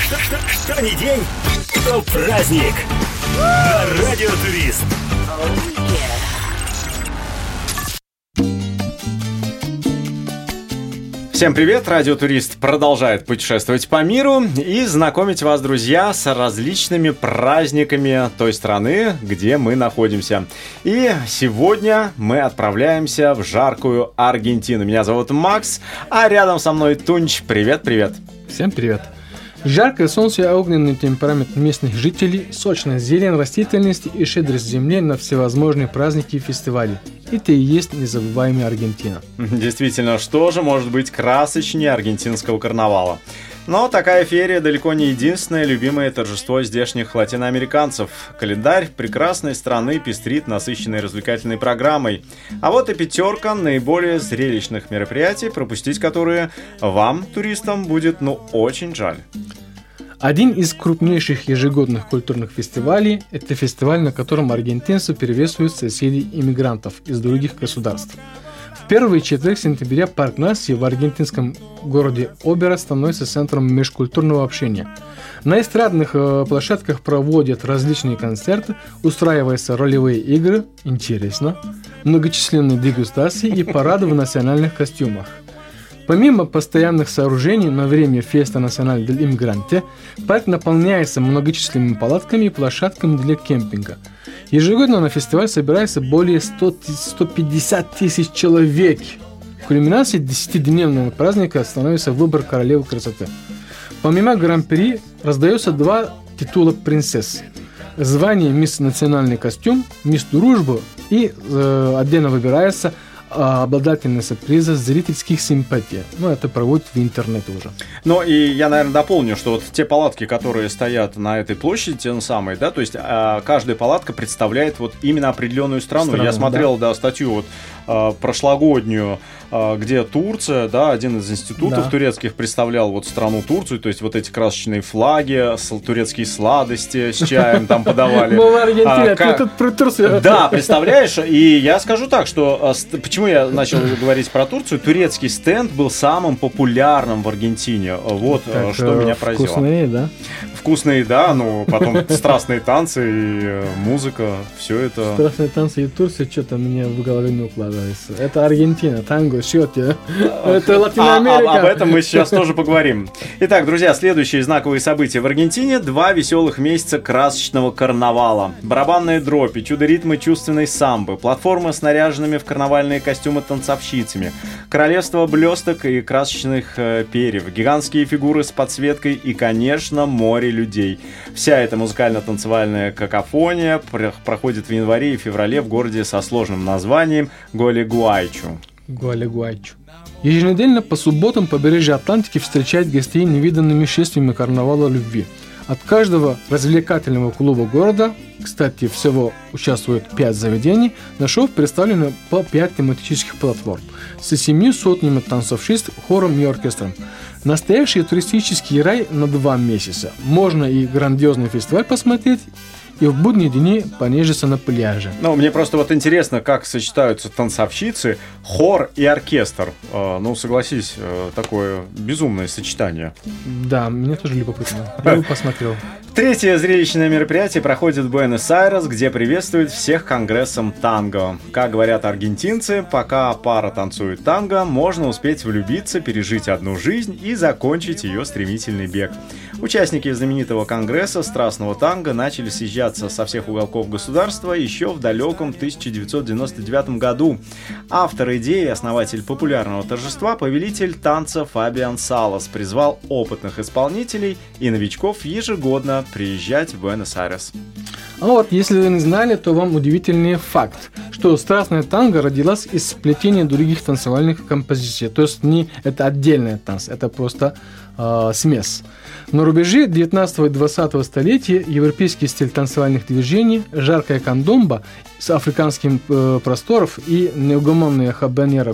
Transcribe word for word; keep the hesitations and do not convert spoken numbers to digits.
Что ни день, то праздник. На Радио Турист. Всем привет! Радио Турист продолжает путешествовать по миру и знакомить вас, друзья, с различными праздниками той страны, где мы находимся. И сегодня мы отправляемся в жаркую Аргентину. Меня зовут Макс, а рядом со мной Тунч. Привет-привет! Всем привет! Жаркое солнце и огненный темперамент местных жителей, сочная зелень, растительность и щедрость земли на всевозможные праздники и фестивали. Это и есть незабываемая Аргентина. Действительно, что же может быть красочнее аргентинского карнавала? Но такая феерия далеко не единственное любимое торжество здешних латиноамериканцев. Календарь прекрасной страны пестрит насыщенной развлекательной программой. А вот и пятерка наиболее зрелищных мероприятий, пропустить которые вам, туристам, будет ну очень жаль. Один из крупнейших ежегодных культурных фестивалей – это фестиваль, на котором аргентинцы приветствуют соседей-иммигрантов из других государств. В первый четверг сентября парк Нассии в аргентинском городе Обера становится центром межкультурного общения. На эстрадных э, площадках проводят различные концерты, устраиваются ролевые игры, интересно, многочисленные дегустации и парады в национальных костюмах. Помимо постоянных сооружений на время Феста Националь дель Иммигранте, парк наполняется многочисленными палатками и площадками для кемпинга. Ежегодно на фестиваль собирается более сто - сто пятьдесят тысяч человек. Кульминацией десятидневного праздника становится выбор королевы красоты. Помимо гран-при раздается два титула принцесс. Звание мисс национальный костюм, мисс дружбу и э, отдельно выбирается обладательница приза зрительских симпатий. Ну, это проводят в интернете уже. Ну, и я, наверное, дополню, что вот те палатки, которые стоят на этой площади, те самые, да, то есть а, каждая палатка представляет вот именно определенную страну. страну я смотрел, да, да статью вот а, прошлогоднюю, а, где Турция, да, один из институтов да. турецких представлял вот страну Турцию, то есть вот эти красочные флаги, турецкие сладости с чаем там подавали. Мол, Аргентина, ты тут про Турцию. Да, представляешь, и я скажу так, что почему я начал говорить про Турцию, турецкий стенд был самым популярным в Аргентине. Вот так, что меня поразило. Вкусная еда. Вкусная еда, но потом страстные танцы и музыка, все это. Страстные танцы и Турция что-то мне в голове не укладывается. Это Аргентина, танго, счете. Это Латиноамерика. А, об этом мы сейчас тоже поговорим. Итак, друзья, следующие знаковые события в Аргентине. Два веселых месяца красочного карнавала. Барабанные дропи, чудо-ритмы чувственной самбы, платформы с наряженными в карнавальные костюмы танцовщицами, королевство блесток и красочных э, перьев, гигантские фигуры с подсветкой и, конечно, море людей. Вся эта музыкально-танцевальная какофония пр- проходит в январе и феврале в городе со сложным названием Гуалегуайчу. Гуалегуайчу. Еженедельно по субботам побережье Атлантики встречает гостей невиданными шествиями карнавала любви. От каждого развлекательного клуба города, кстати, всего участвует пять заведений, на шоу представлены по пять тематических платформ с семью сотнями танцовщиц, хором и оркестром. Настоящий туристический рай на два месяца. Можно и грандиозный фестиваль посмотреть, и в будние дни понежиться на пляже. Ну, мне просто вот интересно, как сочетаются танцовщицы, хор и оркестр. Э, ну, согласись, э, такое безумное сочетание. Да, мне тоже любопытно. Я бы посмотрел. Третье зрелищное мероприятие проходит в Буэнос-Айрес, где приветствуют всех конгрессом танго. Как говорят аргентинцы, пока пара танцует танго, можно успеть влюбиться, пережить одну жизнь и закончить ее стремительный бег. Участники знаменитого конгресса страстного танго начали съезжаться со всех уголков государства еще в далеком тысяча девятьсот девяносто девятом году. Автор идеи, основатель популярного торжества, повелитель танца Фабиан Салас призвал опытных исполнителей и новичков ежегодно приезжать в Буэнос-Айрес. А вот, если вы не знали, то вам удивительный факт, что страстная танго родилась из сплетения других танцевальных композиций. То есть не это отдельный танц, это просто э, смесь. На рубеже девятнадцатого и двадцатого столетия европейский стиль танцевальных движений, жаркая кандомба с африканских э, просторов и неугомонная хабанера